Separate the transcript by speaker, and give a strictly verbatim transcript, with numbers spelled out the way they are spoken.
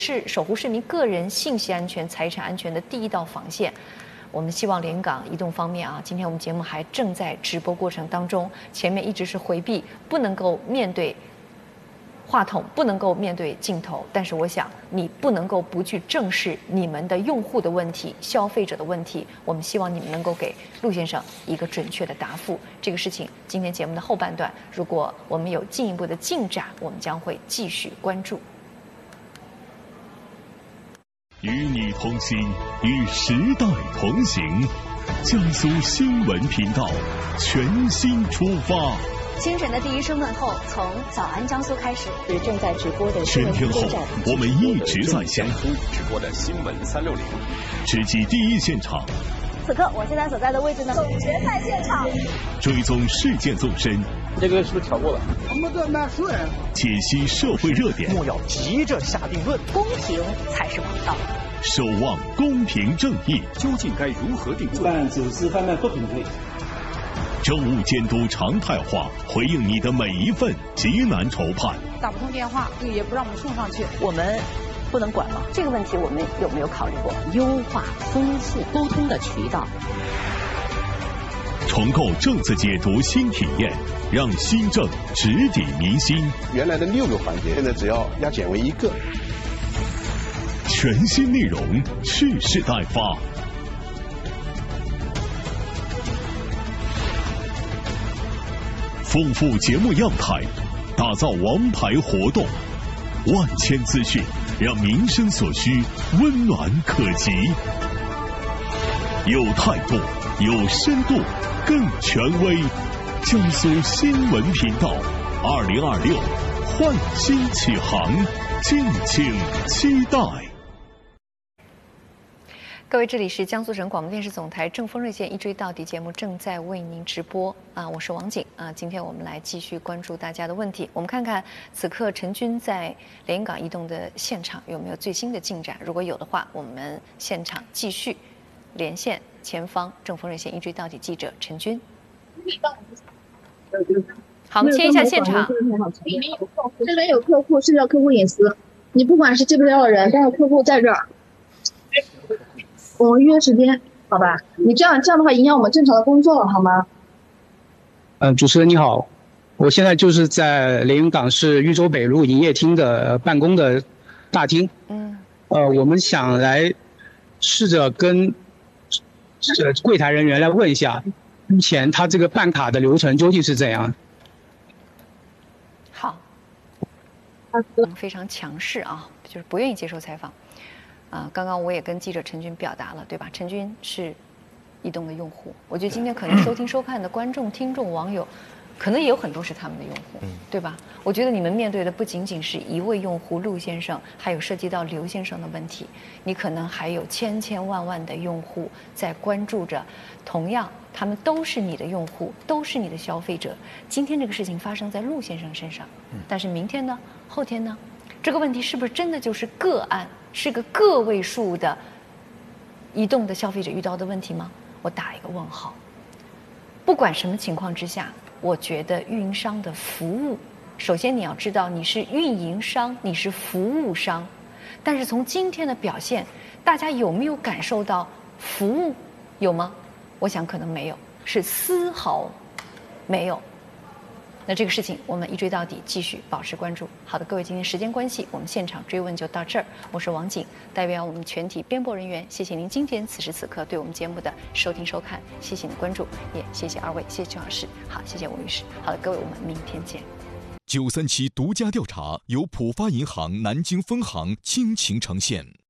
Speaker 1: 是守护市民个人信息安全、财产安全的第一道防线。我们希望联港移动方面啊，今天我们节目还正在直播过程当中，前面一直是回避，不能够面对话筒，不能够面对镜头。但是我想，你不能够不去正视你们的用户的问题、消费者的问题。我们希望你们能够给陆先生一个准确的答复。这个事情，今天节目的后半段，如果我们有进一步的进展，我们将会继续关注。
Speaker 2: 与你同行，与时代同行。江苏新闻频道全新出发。
Speaker 3: 清晨的第一声问候，从早安江苏开始。是正在直播的新闻
Speaker 2: 全天候，我们一直在线。
Speaker 4: 直播的新闻三六零，
Speaker 2: 直击第一现场。
Speaker 3: 此刻我现在所在的位置呢，总决赛现场，
Speaker 2: 追踪事件纵深。
Speaker 4: 这个是不是调过了？
Speaker 5: 我们在纳税。
Speaker 2: 解析社会热点。
Speaker 6: 莫要急着下定论，
Speaker 3: 公平才是王道。
Speaker 2: 守望公平正义，
Speaker 4: 究竟该如何定罪？
Speaker 7: 办案走私贩卖不平配。
Speaker 2: 政务监督常态化，回应你的每一份急难愁盼。
Speaker 8: 打不通电话，也不让我们送上去，
Speaker 3: 我们不能管吗？这个问题我们有没有考虑过优化、丰富沟通的渠道？
Speaker 2: 重构政策解读新体验，让新政直抵民心。
Speaker 9: 原来的六个环节，现在只要压减为一个。
Speaker 2: 全新内容，蓄势待发。丰富节目样态，打造王牌活动，万千资讯，让民生所需温暖可及。有态度，有深度，更权威。江苏新闻频道，二零二六焕新启航，敬请期待。
Speaker 1: 各位，这里是江苏省广播电视总台正风热线一追到底节目正在为您直播啊，我是王景啊。今天我们来继续关注大家的问题，我们看看此刻陈军在连云港移动的现场有没有最新的进展，如果有的话，我们现场继续连线前方正风热线一追到底记者陈军。好，我们切一下现场。
Speaker 10: 这边有客户，涉及到客户隐私，你不管是接不接到人，但是客户在这儿。我们约时间，好吧？你这样这样的话，影响我们正常的工作了，好吗？
Speaker 11: 嗯、呃，主持人你好，我现在就是在连云港市豫州北路营业厅的办公的大厅。嗯。呃，我们想来试着跟呃柜台人员来问一下，目前他这个办卡的流程究竟是怎样？
Speaker 1: 好。非常强势啊，就是不愿意接受采访。啊，刚刚我也跟记者陈军表达了，对吧？陈军是移动的用户，我觉得今天可能收听收看的观众、听众、网友，可能也有很多是他们的用户，对吧？我觉得你们面对的不仅仅是一位用户陆先生，还有涉及到刘先生的问题，你可能还有千千万万的用户在关注着，同样他们都是你的用户，都是你的消费者。今天这个事情发生在陆先生身上，但是明天呢？后天呢？这个问题是不是真的就是个案？是个个位数的移动的消费者遇到的问题吗？我打一个问号。不管什么情况之下，我觉得运营商的服务，首先你要知道你是运营商，你是服务商。但是从今天的表现，大家有没有感受到服务有吗？我想可能没有，是丝毫没有。那这个事情我们一追到底，继续保持关注。好的，各位，今天时间关系，我们现场追问就到这儿。我是王景，代表我们全体编播人员，谢谢您今天此时此刻对我们节目的收听收看，谢谢你的关注，也谢谢二位，谢谢邱老师，好，谢谢吴律师。好的，各位，我们明天见。
Speaker 2: 九三七独家调查由浦发银行南京分行倾情呈现。